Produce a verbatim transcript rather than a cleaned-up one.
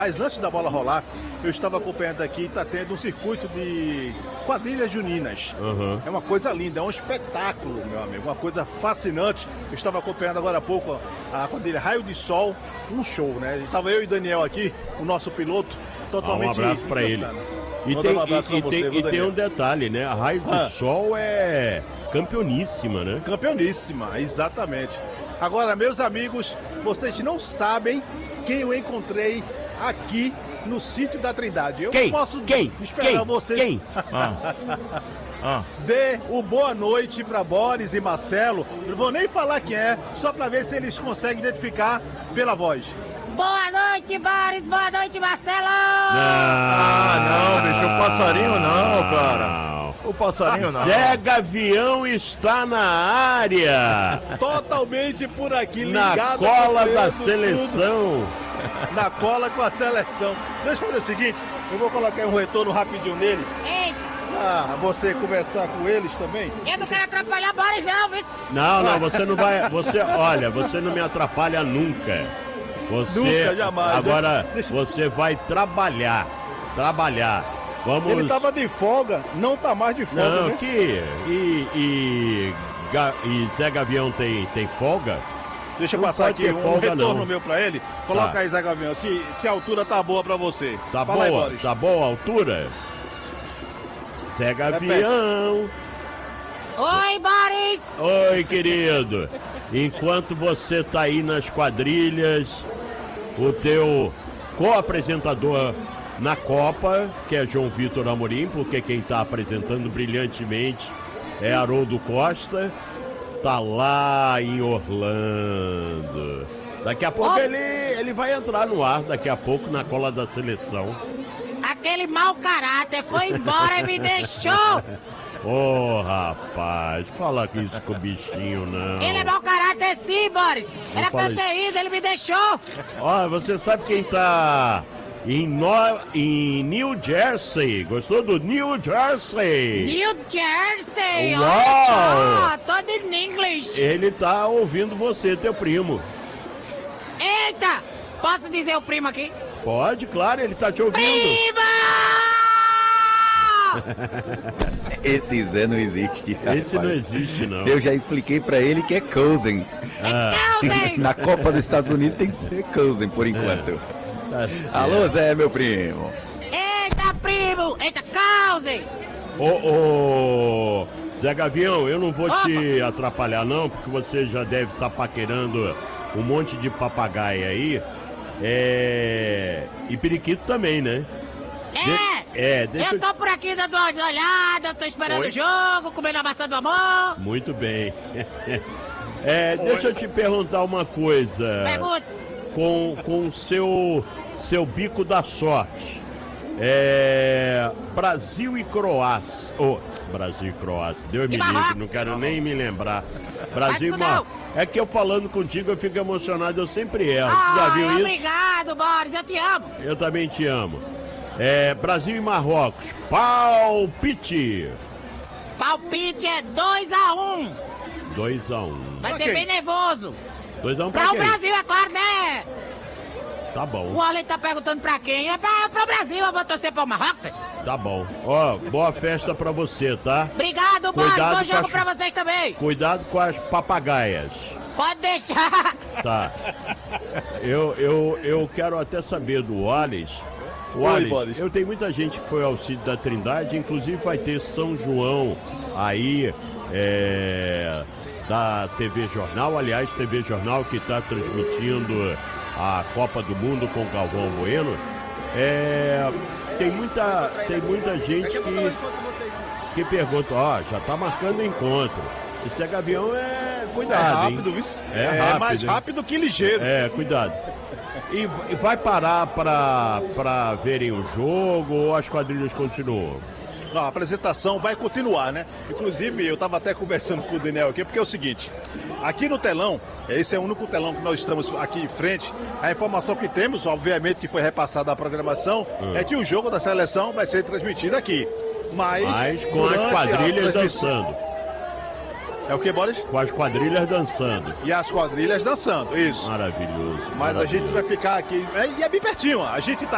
Mas antes da bola rolar, eu estava acompanhando aqui, está tendo um circuito de quadrilhas juninas. Uhum. É uma coisa linda, é um espetáculo, meu amigo, uma coisa fascinante. Eu estava acompanhando agora há pouco a quadrilha Raio de Sol, um show, né? Estava eu e Daniel aqui, o nosso piloto, totalmente... Ah, um abraço para ele. E, tem, um abraço e, e, você, tem, viu, e tem um detalhe, né? A Raio de ah. Sol é campeoníssima, né? Campeoníssima, exatamente. Agora, meus amigos, vocês não sabem quem eu encontrei aqui no sítio da Trindade. Eu quem? posso quem? esperar quem? você. Quem? Ah. Ah. Dê o boa noite para Boris e Marcelo. Eu não vou nem falar quem é, só para ver se eles conseguem identificar pela voz. Boa noite, Boris. Boa noite, Marcelo. Ah, não, bicho. O passarinho não, cara. O passarinho não. Zé Gavião está na área. Totalmente por aqui, na ligado. cola da seleção. Tudo. Na cola com a seleção. Deixa eu fazer o seguinte, eu vou colocar um retorno rapidinho nele. Eita. Ah, você conversar com eles também? Eu não quero atrapalhar Boris, não, viu? Não, não, você não vai. Você, olha, você não me atrapalha nunca. Você, nunca, jamais. Agora, Deixa... você vai trabalhar. Trabalhar. Vamos... Ele tava de folga, não tá mais de folga. Não, né? que. E, e, e Zé Gavião tem, tem folga? Deixa eu não passar aqui um folga, retorno não. meu pra ele. Coloca tá. aí, Zé Gavião, se, se a altura tá boa pra você. Tá Fala boa? aí, Boris. Tá boa a altura? Zé Gavião. Oi, Boris. Oi, querido. Enquanto você tá aí nas quadrilhas, o teu co-apresentador na Copa, que é João Vitor Amorim, porque quem está apresentando brilhantemente é Haroldo Costa, tá lá em Orlando. Daqui a pouco oh. ele, ele vai entrar no ar, daqui a pouco, na cola da seleção. Aquele mau caráter foi embora e me deixou. Ô, oh, rapaz, fala com isso com o bichinho, não. Ele é mau caráter sim, Boris. Era pra eu ter ido, ele me deixou. Ó, oh, você sabe quem tá... Em, no... em New Jersey, gostou do New Jersey? New Jersey, Uau. olha só, todo em inglês. Ele tá ouvindo você, teu primo. Eita, posso dizer o primo aqui? Pode, claro, ele tá te ouvindo. Prima! Esse Zé não existe. Esse rapaz. Não existe, não. Eu já expliquei pra ele que é cousin. Ah. É cousin! Na Copa dos Estados Unidos tem que ser cousin por enquanto. É. Tá Alô, Zé, meu primo. Eita, primo! Eita, cousin! Ô, ô, Zé Gavião, eu não vou Opa. te atrapalhar, não, porque você já deve estar tá paquerando um monte de papagaio aí. É... E periquito também, né? É! De... É, deixa eu tô por aqui dando uma olhada, eu tô esperando Oi? o jogo, comendo a maçã do amor. Muito bem. É, deixa eu te perguntar uma coisa. Pergunta. Com com o seu, seu bico da sorte. É... Brasil e Croácia. Oh, Brasil e Croácia. Deus me livre, não quero nem me lembrar. Brasil e Marrocos. É que eu falando contigo eu fico emocionado, eu sempre erro. Ah, já viu isso? Obrigado, Boris, eu te amo. Eu também te amo. É, Brasil e Marrocos. Palpite. Palpite é dois a um. dois a um. Vai okay. ser bem nervoso. dois a um pra, pra quem? o Brasil, é claro, né? Tá bom. O Arlen tá perguntando pra quem? É pra, pra o Brasil, eu vou torcer pro Marrocos. Tá bom. Ó, boa festa pra você, tá? Obrigado, Boris. Bom jogo as... pra vocês também. Cuidado com as papagaias. Pode deixar. Tá. Eu, eu, eu quero até saber do Wallace. Wallace, eu tenho muita gente que foi ao sítio da Trindade, inclusive vai ter São João aí, é, da T V Jornal, aliás, T V Jornal que está transmitindo a Copa do Mundo com o Galvão Bueno. É, tem muita, tem muita gente que, que pergunta, ó, já tá marcando o encontro. Esse Gavião é cuidado, é rápido, hein? viu? É, é rápido, mais rápido hein? que ligeiro. É, cuidado. E, e vai parar pra, pra verem o jogo ou as quadrilhas continuam? Não, a apresentação vai continuar, né? Inclusive, eu estava até conversando com o Daniel aqui, porque é o seguinte, aqui no telão, esse é o único telão que nós estamos aqui em frente, a informação que temos, obviamente que foi repassada à programação, hum. é que o jogo da seleção vai ser transmitido aqui. Mas, Mas com as quadrilhas dançando. É o que, Boris? Com as quadrilhas dançando. E as quadrilhas dançando, isso. Maravilhoso. Mas maravilhoso. a gente vai ficar aqui, é, e é bem pertinho, ó. A gente tá